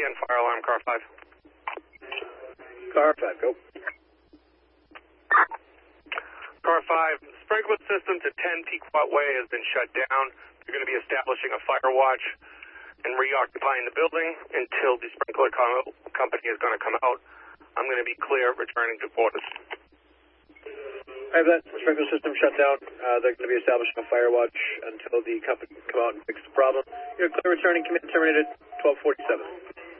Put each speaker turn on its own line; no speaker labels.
ETN fire alarm, car 5.
Car 5, go.
Car 5, sprinkler system to 10 Pequot Way has been shut down. You're going to be establishing a fire watch and reoccupying the building until the sprinkler company is going to come out. I'm going to be clear, returning to quarters.
I have that sprinkler system shut down. They're going to be establishing a fire watch until the company come out and fix the problem. You're clear, returning, command terminated, 1247.